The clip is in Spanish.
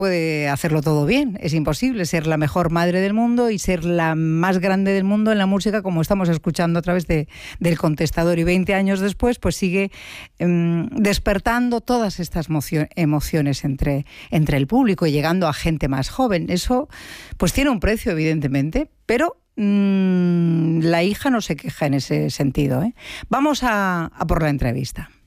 puede hacerlo todo bien. Es imposible ser la mejor madre del mundo y ser la más grande del mundo en la música, como estamos escuchando a través del contestador. Y 20 años después, pues sigue despertando todas estas emociones entre el público y llegando a gente más joven. Eso pues tiene un precio, evidentemente, pero la hija no se queja en ese sentido, ¿eh? Vamos a por la entrevista.